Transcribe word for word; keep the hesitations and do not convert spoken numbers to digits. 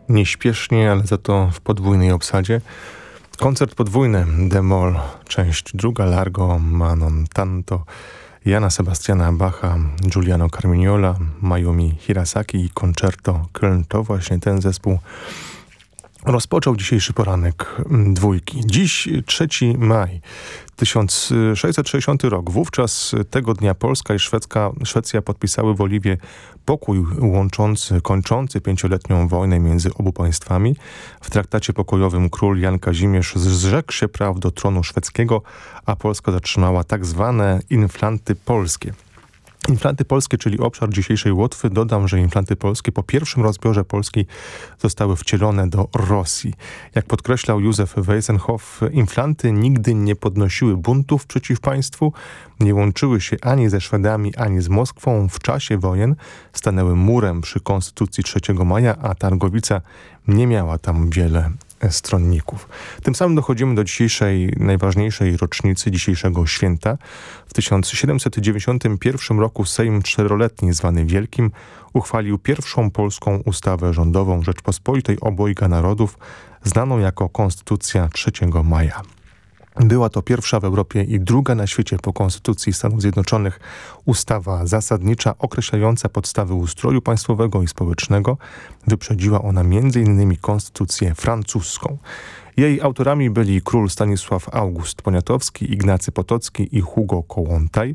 nieśpiesznie, ale za to w podwójnej obsadzie. Koncert podwójny D-moll, część druga, Largo, Manon Tanto, Jana Sebastiana Bacha, Giuliano Carmignola, Mayumi Hirasaki i Concerto Köln. To właśnie ten zespół rozpoczął dzisiejszy poranek dwójki. Dziś trzeci maj, tysiąc sześćset sześćdziesiąty rok. Wówczas tego dnia Polska i Szwedzka, Szwecja podpisały w Oliwie pokój łączący, kończący pięcioletnią wojnę między obu państwami. W traktacie pokojowym król Jan Kazimierz zrzekł się praw do tronu szwedzkiego, a Polska zatrzymała tak zwane inflanty polskie. Inflanty polskie, czyli obszar dzisiejszej Łotwy. Dodam, że inflanty polskie po pierwszym rozbiorze Polski zostały wcielone do Rosji. Jak podkreślał Józef Weissenhoff, inflanty nigdy nie podnosiły buntów przeciw państwu, nie łączyły się ani ze Szwedami, ani z Moskwą. W czasie wojen stanęły murem przy Konstytucji trzeciego maja, a Targowica nie miała tam wiele stronników. Tym samym dochodzimy do dzisiejszej, najważniejszej rocznicy dzisiejszego święta. W tysiąc siedemset dziewięćdziesiątym pierwszym roku Sejm Czteroletni, zwany Wielkim, uchwalił pierwszą polską ustawę rządową Rzeczpospolitej Obojga Narodów, znaną jako Konstytucja trzeciego maja. Była to pierwsza w Europie i druga na świecie po Konstytucji Stanów Zjednoczonych ustawa zasadnicza określająca podstawy ustroju państwowego i społecznego. Wyprzedziła ona między innymi konstytucję francuską. Jej autorami byli król Stanisław August Poniatowski, Ignacy Potocki i Hugo Kołłątaj.